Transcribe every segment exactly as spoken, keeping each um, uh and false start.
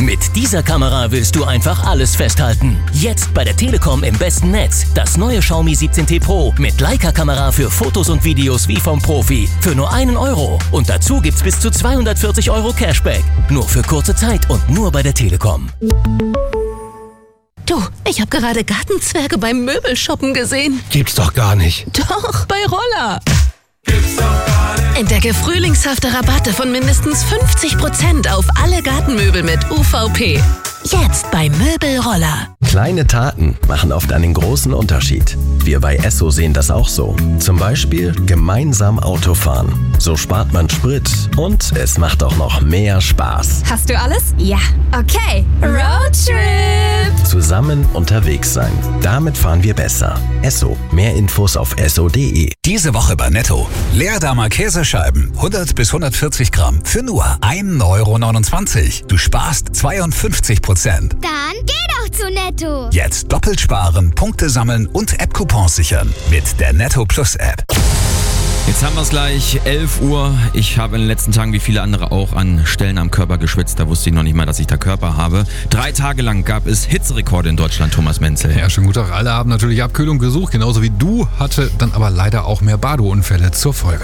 Mit dieser Kamera willst du einfach alles festhalten. Jetzt bei der Telekom im besten Netz. Das neue Xiaomi siebzehn T Pro mit Leica-Kamera für Fotos und Videos wie vom Profi. Für nur einen Euro. Und dazu gibt's bis zu zweihundertvierzig Euro Cashback. Nur für kurze Zeit und nur bei der Telekom. Du, ich habe gerade Gartenzwerge beim Möbelshoppen gesehen. Gibt's doch gar nicht. Doch, bei Roller. Gibt's doch gar nicht. Entdecke frühlingshafte Rabatte von mindestens fünfzig Prozent auf alle Gartenmöbel mit U V P. Jetzt bei Möbelroller. Kleine Taten machen oft einen großen Unterschied. Wir bei Esso sehen das auch so. Zum Beispiel gemeinsam Autofahren. So spart man Sprit und es macht auch noch mehr Spaß. Hast du alles? Ja. Okay. Roadtrip. Zusammen unterwegs sein. Damit fahren wir besser. Esso. Mehr Infos auf esso punkt de. Diese Woche bei Netto. Leerdammer Käsescheiben. hundert bis hundertvierzig Gramm. Für nur ein Euro neunundzwanzig. Du sparst zweiundfünfzig Prozent. Dann geh doch zu Netto. Jetzt doppelt sparen, Punkte sammeln und App-Coupons sichern. Mit der Netto Plus App. Jetzt haben wir es gleich, elf Uhr. Ich habe in den letzten Tagen, wie viele andere auch, an Stellen am Körper geschwitzt. Da wusste ich noch nicht mal, dass ich da Körper habe. Drei Tage lang gab es Hitzerekorde in Deutschland, Thomas Menzel. Ja, schönen guten Tag. Alle haben natürlich Abkühlung gesucht, genauso wie du, hatte dann aber leider auch mehr Badeunfälle zur Folge.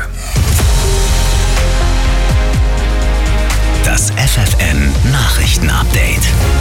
Das F F N Nachrichten-Update.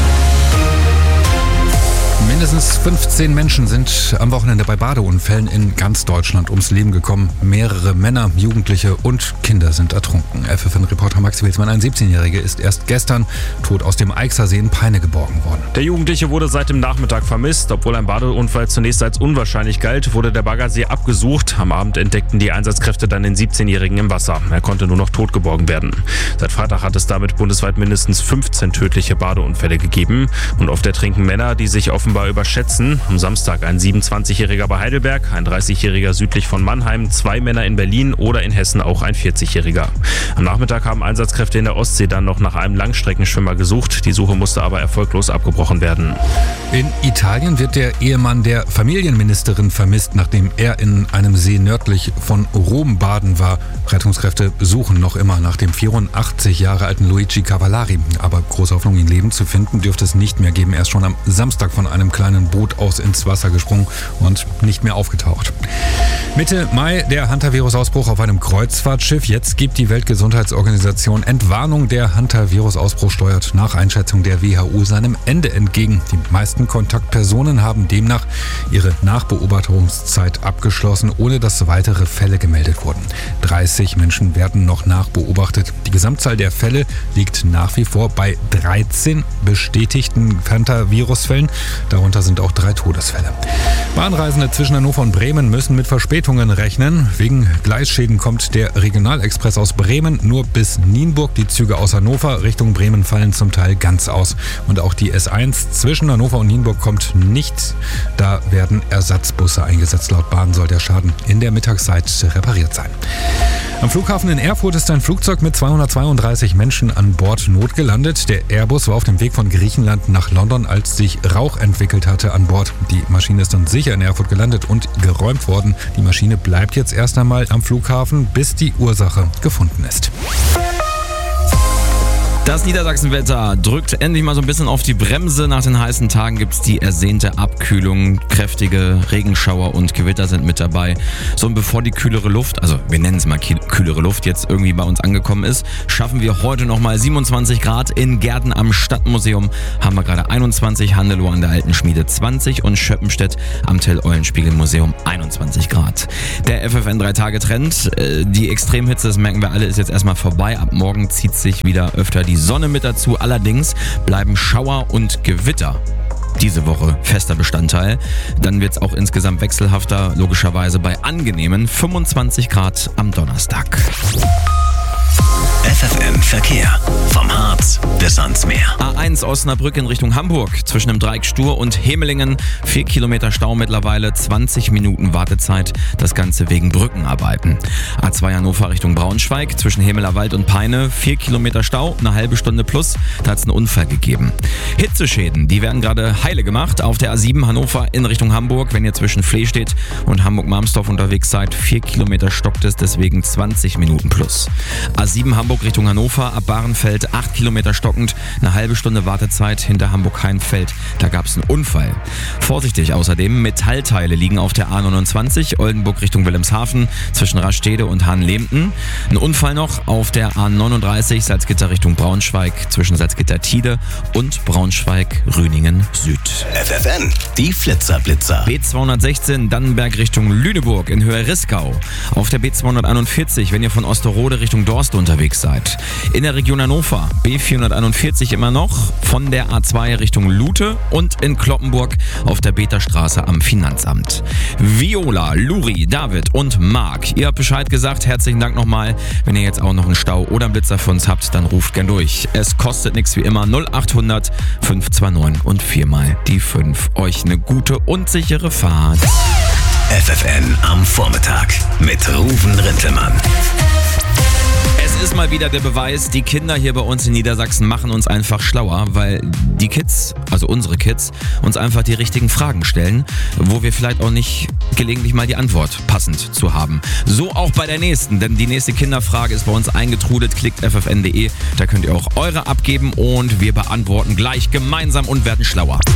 Mindestens fünfzehn Menschen sind am Wochenende bei Badeunfällen in ganz Deutschland ums Leben gekommen. Mehrere Männer, Jugendliche und Kinder sind ertrunken. F F N-Reporter Max Wilsmann, ein siebzehnjähriger, ist erst gestern tot aus dem Eichsersee in Peine geborgen worden. Der Jugendliche wurde seit dem Nachmittag vermisst. Obwohl ein Badeunfall zunächst als unwahrscheinlich galt, wurde der Baggersee abgesucht. Am Abend entdeckten die Einsatzkräfte dann den siebzehnjährigen im Wasser. Er konnte nur noch tot geborgen werden. Seit Freitag hat es damit bundesweit mindestens fünfzehn tödliche Badeunfälle gegeben. Und oft ertrinken Männer, die sich offenbar überschätzen. Am Samstag ein siebenundzwanzigjähriger bei Heidelberg, ein dreißigjähriger südlich von Mannheim, zwei Männer in Berlin oder in Hessen auch ein vierzigjähriger. Am Nachmittag haben Einsatzkräfte in der Ostsee dann noch nach einem Langstreckenschwimmer gesucht. Die Suche musste aber erfolglos abgebrochen werden. In Italien wird der Ehemann der Familienministerin vermisst, nachdem er in einem See nördlich von Rom baden war. Rettungskräfte suchen noch immer nach dem vierundachtzig Jahre alten Luigi Cavallari. Aber große Hoffnung, ihn lebend zu finden, dürfte es nicht mehr geben. Er ist schon am Samstag von einem kleinen Boot aus ins Wasser gesprungen und nicht mehr aufgetaucht. Mitte Mai der Hantavirus-Ausbruch auf einem Kreuzfahrtschiff. Jetzt gibt die Weltgesundheitsorganisation Entwarnung. Der Hantavirus-Ausbruch steuert nach Einschätzung der W H O seinem Ende entgegen. Die meisten Kontaktpersonen haben demnach ihre Nachbeobachtungszeit abgeschlossen, ohne dass weitere Fälle gemeldet wurden. dreißig Menschen werden noch nachbeobachtet. Die Gesamtzahl der Fälle liegt nach wie vor bei dreizehn bestätigten Hantavirus-Fällen. Darunter sind auch drei Todesfälle. Bahnreisende zwischen Hannover und Bremen müssen mit Verspätungen rechnen. Wegen Gleisschäden kommt der Regionalexpress aus Bremen nur bis Nienburg. Die Züge aus Hannover Richtung Bremen fallen zum Teil ganz aus. Und auch die S eins zwischen Hannover und Nienburg kommt nicht. Da werden Ersatzbusse eingesetzt. Laut Bahn soll der Schaden in der Mittagszeit repariert sein. Am Flughafen in Erfurt ist ein Flugzeug mit zweihundertzweiunddreißig Menschen an Bord notgelandet. Der Airbus war auf dem Weg von Griechenland nach London, als sich Rauch entwickelt hatte an Bord. Die Maschine ist dann sicher in Erfurt gelandet und geräumt worden. Die Maschine bleibt jetzt erst einmal am Flughafen, bis die Ursache gefunden ist. Das Niedersachsenwetter drückt endlich mal so ein bisschen auf die Bremse. Nach den heißen Tagen gibt es die ersehnte Abkühlung. Kräftige Regenschauer und Gewitter sind mit dabei. So, und bevor die kühlere Luft, also wir nennen es mal kühlere Luft, jetzt irgendwie bei uns angekommen ist, schaffen wir heute nochmal siebenundzwanzig Grad. In Gärten am Stadtmuseum haben wir gerade einundzwanzig, Handelow an der Alten Schmiede zwanzig und Schöppenstedt am Tell-Eulenspiegel-Museum einundzwanzig Grad. Der F F N drei Tage Trend, die Extremhitze, das merken wir alle, ist jetzt erstmal vorbei. Ab morgen zieht sich wieder öfter die Sonne mit dazu. Allerdings bleiben Schauer und Gewitter diese Woche fester Bestandteil. Dann wird es auch insgesamt wechselhafter, logischerweise bei angenehmen fünfundzwanzig Grad am Donnerstag. F F N Verkehr. Vom Harz bis ans Meer. A eins Osnabrück in Richtung Hamburg. Zwischen dem Dreieck Stur und Hemelingen. Vier Kilometer Stau mittlerweile. zwanzig Minuten Wartezeit. Das Ganze wegen Brückenarbeiten. A zwei Hannover Richtung Braunschweig. Zwischen Hemelerwald und Peine. Vier Kilometer Stau. Eine halbe Stunde plus. Da hat es einen Unfall gegeben. Hitzeschäden. Die werden gerade heile gemacht. Auf der A sieben Hannover in Richtung Hamburg. Wenn ihr zwischen Flehstedt und Hamburg-Marmsdorf unterwegs seid. Vier Kilometer stockt es. Deswegen zwanzig Minuten plus. A sieben Hamburg Richtung Hannover, ab Bahrenfeld acht Kilometer stockend, eine halbe Stunde Stunde Wartezeit hinter Hamburg-Heinfeld. Da gab es einen Unfall. Vorsichtig außerdem, Metallteile liegen auf der A neunundzwanzig, Oldenburg Richtung Wilhelmshaven, zwischen Rastede und Hahnlehmten. Ein Unfall noch auf der A neununddreißig, Salzgitter Richtung Braunschweig, zwischen Salzgitter-Tide und Braunschweig-Rüningen Süd. F F N, die Flitzer-Blitzer. B zweihundertsechzehn, Dannenberg Richtung Lüneburg in Höhe Riskau. Auf der B zweihunderteinundvierzig, wenn ihr von Osterode Richtung Dorst unterwegs seid. In der Region Hannover, B vierhunderteinundvierzig immer noch, von der A zwei Richtung Lute und in Kloppenburg auf der Beterstraße am Finanzamt. Viola, Luri, David und Marc, ihr habt Bescheid gesagt, herzlichen Dank nochmal. Wenn ihr jetzt auch noch einen Stau oder einen Blitzer für uns habt, dann ruft gern durch. Es kostet nichts wie immer, null achthundert fünf zwei neun und viermal die fünf. Euch eine gute und sichere Fahrt. F F N am Vormittag mit Ruven Rintelmann. Es ist mal wieder der Beweis, die Kinder hier bei uns in Niedersachsen machen uns einfach schlauer, weil die Kids, also unsere Kids, uns einfach die richtigen Fragen stellen, wo wir vielleicht auch nicht gelegentlich mal die Antwort passend zu haben. So auch bei der nächsten, denn die nächste Kinderfrage ist bei uns eingetrudelt. Klickt f f n punkt d e, da könnt ihr auch eure abgeben und wir beantworten gleich gemeinsam und werden schlauer.